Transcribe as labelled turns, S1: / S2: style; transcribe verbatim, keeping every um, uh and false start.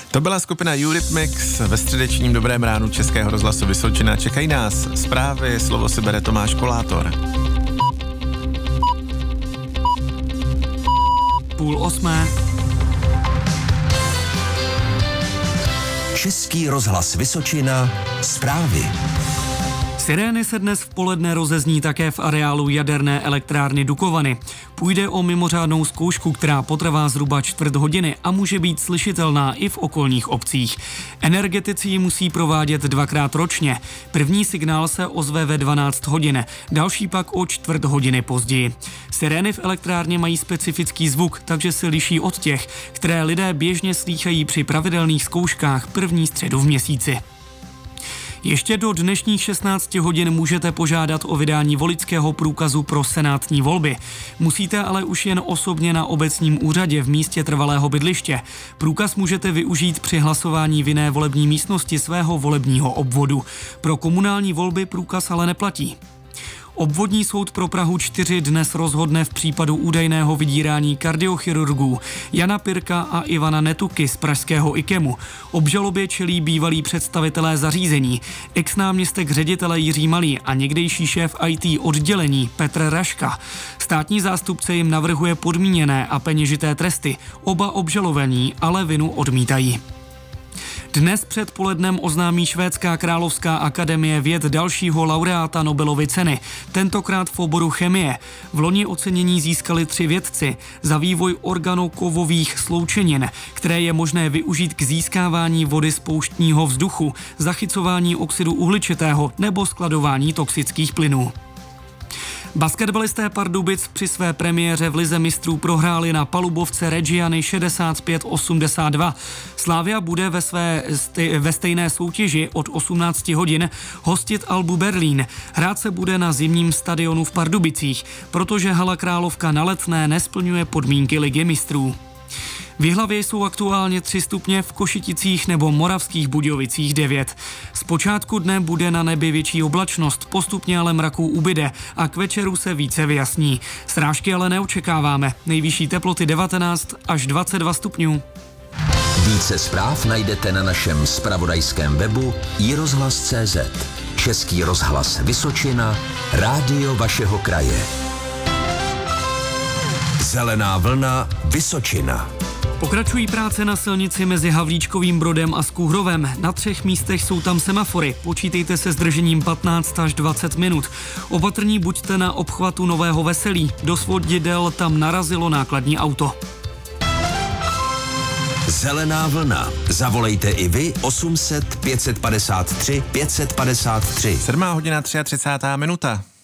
S1: To byla skupina Eurythmics ve středečním Dobrém ránu Českého rozhlasu Vysočina. Čekají nás zprávy, slovo si bere Tomáš Kolátor.
S2: Půl osmé.
S3: Český rozhlas Vysočina, zprávy.
S2: Sirény se dnes v poledne rozezní také v areálu jaderné elektrárny Dukovany. Půjde o mimořádnou zkoušku, která potrvá zhruba čtvrt hodiny a může být slyšitelná i v okolních obcích. Energetici ji musí provádět dvakrát ročně. První signál se ozve ve dvanáct hodin, další pak o čtvrt hodiny později. Sirény v elektrárně mají specifický zvuk, takže se liší od těch, které lidé běžně slýchají při pravidelných zkouškách první středu v měsíci. Ještě do dnešních šestnácti hodin můžete požádat o vydání voličského průkazu pro senátní volby. Musíte ale už jen osobně na obecním úřadě v místě trvalého bydliště. Průkaz můžete využít při hlasování v jiné volební místnosti svého volebního obvodu. Pro komunální volby průkaz ale neplatí. Obvodní soud pro Prahu čtyři dnes rozhodne v případu údajného vydírání kardiochirurgů Jana Pirka a Ivana Netuky z pražského IKEMu. Obžalobě čelí bývalí představitelé zařízení, ex-náměstek ředitele Jiří Malý a někdejší šéf í té oddělení Petr Raška. Státní zástupce jim navrhuje podmíněné a peněžité tresty. Oba obžalovaní ale vinu odmítají. Dnes předpolednem oznámí Švédská královská akademie věd dalšího laureáta Nobelovy ceny, tentokrát v oboru chemie. V loni ocenění získali tři vědci za vývoj organokovových sloučenin, které je možné využít k získávání vody z pouštního vzduchu, zachycování oxidu uhličitého nebo skladování toxických plynů. Basketbalisté Pardubic při své premiéře v lize mistrů prohráli na palubovce Reggiany šedesát pět osmdesát dva. Slavia bude ve, své, ve stejné soutěži od osmnácti hodin hostit Albu Berlín. Hrát se bude na zimním stadionu v Pardubicích, protože hala Královka na Letné nesplňuje podmínky ligy mistrů. V Jihlavě jsou aktuálně tři stupně, v Košiticích nebo Moravských Budějovicích devět. Z počátku dne bude na nebi větší oblačnost, postupně ale mraků ubyde a k večeru se více vyjasní. Srážky ale neočekáváme, nejvyšší teploty devatenáct až dvacet dva stupňů.
S3: Více zpráv najdete na našem zpravodajském webu i rozhlas tečka cé zet. Český rozhlas Vysočina, rádio vašeho kraje. Zelená vlna Vysočina.
S2: Pokračují práce na silnici mezi Havlíčkovým Brodem a Skúhrovem. Na třech místech jsou tam semafory. Počítejte se zdržením patnáct až dvacet minut. Opatrní buďte na obchvatu Nového Veselí. Do svodidel tam narazilo nákladní auto.
S3: Zelená vlna. Zavolejte i vy osm set pět set padesát tři pět set padesát tři.
S1: sedmá hodina třicátá minuta.